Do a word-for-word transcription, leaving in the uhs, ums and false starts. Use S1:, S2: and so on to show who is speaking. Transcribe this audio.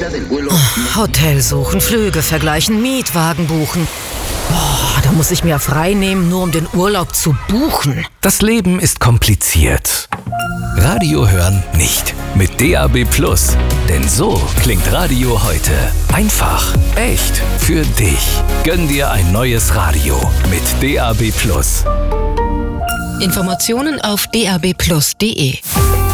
S1: Hotel suchen, Flüge vergleichen, Mietwagen buchen. Boah, da muss ich mir frei nehmen, nur um den Urlaub zu buchen.
S2: Das Leben ist kompliziert. Radio hören nicht. Mit D A B Plus. Denn so klingt Radio heute. Einfach, echt, für dich. Gönn dir ein neues Radio mit D A B Plus.
S1: Informationen auf d a b plus punkt d e.